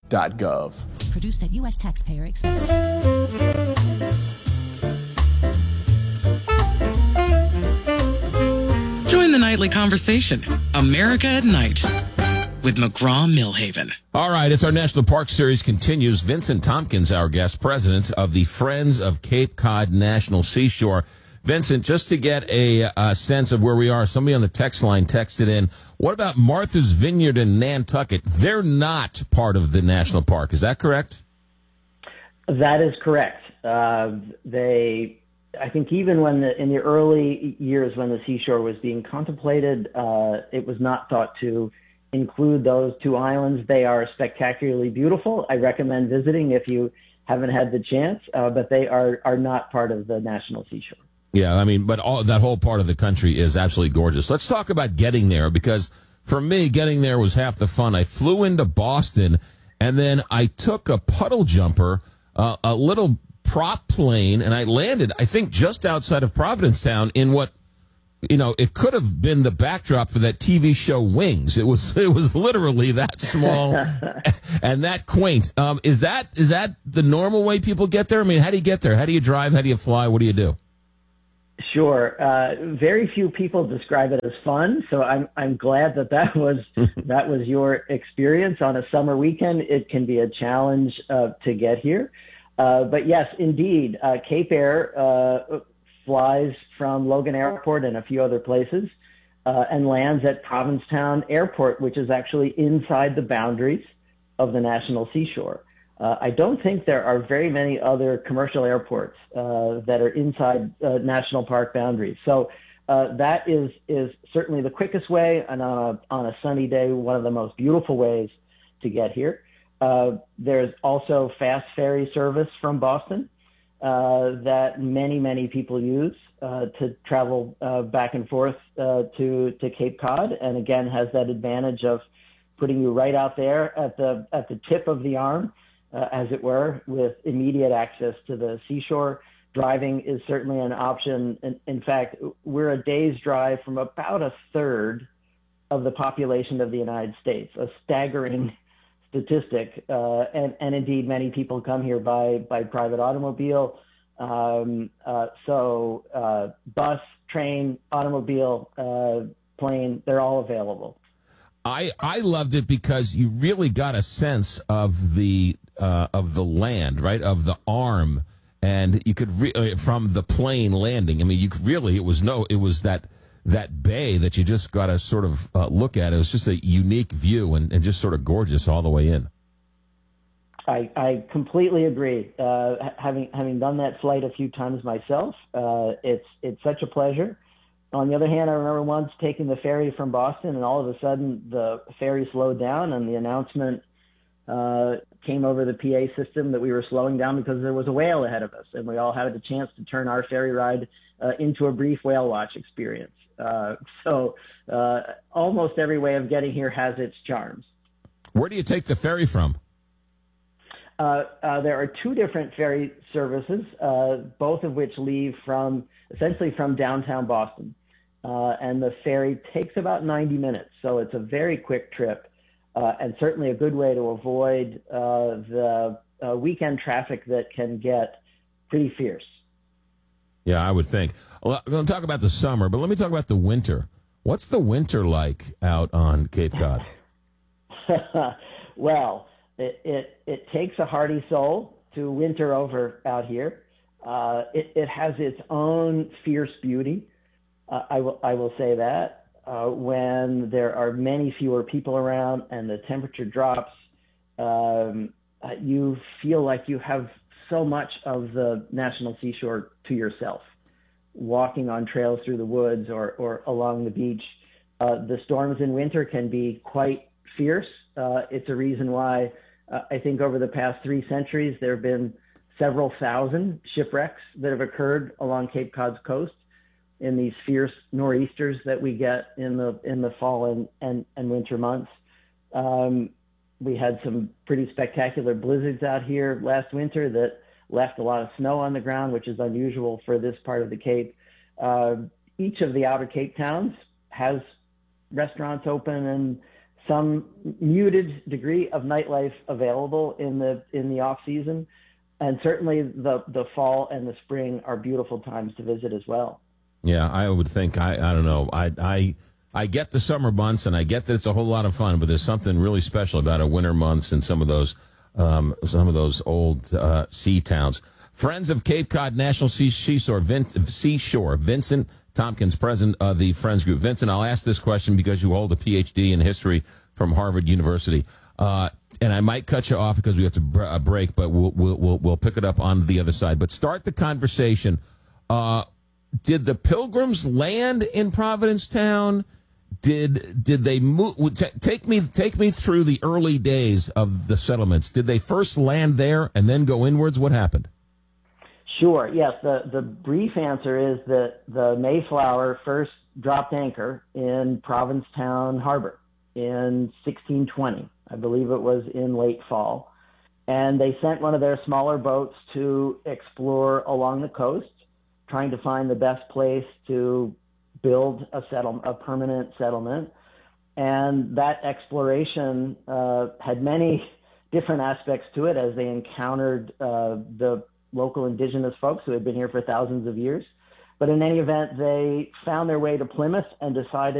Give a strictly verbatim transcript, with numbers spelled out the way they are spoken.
dot gov. Produced at U S taxpayer expense. Join the nightly conversation, America at Night, with McGraw-Millhaven. All right, as our National Park Series continues, Vincent Tompkins, our guest, president of the Friends of Cape Cod National Seashore. Vincent, just to get a, a sense of where we are, somebody on the text line texted in, what about Martha's Vineyard and Nantucket? They're not part of the national park. Is that correct? That is correct. Uh, they, I think even when the, in the early years when the seashore was being contemplated, uh, it was not thought to include those two islands. They are spectacularly beautiful. I recommend visiting if you haven't had the chance, uh, but they are, are not part of the national seashore. Yeah, I mean, but all that whole part of the country is absolutely gorgeous. Let's talk about getting there, because for me, getting there was half the fun. I flew into Boston, and then I took a puddle jumper, uh, a little prop plane, and I landed, I think, just outside of Provincetown in what, you know, it could have been the backdrop for that T V show Wings. It was, it was literally that small and that quaint. Um, is that, is that the normal way people get there? I mean, how do you get there? How do you drive? How do you fly? What do you do? Sure. Uh, very few people describe it as fun, so I'm I'm glad that that was that was your experience on a summer weekend. It can be a challenge uh, to get here, uh, but yes, indeed, uh, Cape Air uh, flies from Logan Airport and a few other places, uh, and lands at Provincetown Airport, which is actually inside the boundaries of the National Seashore. Uh, I don't think there are very many other commercial airports uh, that are inside uh, national park boundaries. So uh, that is is certainly the quickest way, and on a, on a sunny day, one of the most beautiful ways to get here. Uh, there's also fast ferry service from Boston uh, that many, many people use uh, to travel uh, back and forth uh, to, to Cape Cod, and again has that advantage of putting you right out there at the at the tip of the arm, Uh, as it were, with immediate access to the seashore. Driving is certainly an option. In, in fact, we're a day's drive from about a third of the population of the United States, a staggering statistic. Uh, and, and indeed, many people come here by, by private automobile. Um, uh, so uh, bus, train, automobile, uh, plane, they're all available. I, I loved it because you really got a sense of the uh, of the land, right, of the arm, and you could re- uh, from the plane landing. I mean, you could really it was no, it was that that bay that you just got to sort of uh, look at. It was just a unique view and, and just sort of gorgeous all the way in. I, I completely agree. Uh, having having done that flight a few times myself, uh, it's it's such a pleasure. On the other hand, I remember once taking the ferry from Boston, and all of a sudden the ferry slowed down, and the announcement uh, came over the P A system that we were slowing down because there was a whale ahead of us, and we all had the chance to turn our ferry ride uh, into a brief whale watch experience. Uh, so uh, almost every way of getting here has its charms. Where do you take the ferry from? Uh, uh, there are two different ferry services, uh, both of which leave from essentially from downtown Boston. Uh, and the ferry takes about ninety minutes. So it's a very quick trip, uh, and certainly a good way to avoid uh, the uh, weekend traffic that can get pretty fierce. Yeah, I would think. Well, I'm going to talk about the summer, but let me talk about the winter. What's the winter like out on Cape Cod? Well, it, it, it takes a hardy soul to winter over out here. Uh, it, it has its own fierce beauty. Uh, I will I will say that uh, when there are many fewer people around and the temperature drops, um, uh, you feel like you have so much of the National Seashore to yourself. Walking on trails through the woods or, or along the beach, uh, the storms in winter can be quite fierce. Uh, it's a reason why uh, I think over the past three centuries there have been several thousand shipwrecks that have occurred along Cape Cod's coast in these fierce nor'easters that we get in the in the fall and, and, and winter months. Um, we had some pretty spectacular blizzards out here last winter that left a lot of snow on the ground, which is unusual for this part of the Cape. Uh, each of the outer Cape towns has restaurants open and some muted degree of nightlife available in the in the off season, and certainly the the fall and the spring are beautiful times to visit as well. Yeah, I would think. I I don't know. I I I get the summer months, and I get that it's a whole lot of fun, but there's something really special about our winter months and some of those um, some of those old uh, sea towns. Friends of Cape Cod National Sea Seashore, Vin- Seashore, Vincent Tompkins, president of the Friends Group. Vincent, I'll ask this question because you hold a P H D in history from Harvard University, uh, and I might cut you off because we have to br- uh, break, but we'll, we'll we'll we'll pick it up on the other side. But start the conversation. Uh, did the Pilgrims land in Provincetown? Did did they move? T- take me take me through the early days of the settlements. Did they first land there and then go inwards? What happened? Sure. Yes. The, the brief answer is that the Mayflower first dropped anchor in Provincetown Harbor in sixteen twenty. I believe it was in late fall. And they sent one of their smaller boats to explore along the coast, trying to find the best place to build a settle, a permanent settlement. And that exploration uh, had many different aspects to it as they encountered uh, the local indigenous folks who had been here for thousands of years. But in any event, they found their way to Plymouth and decided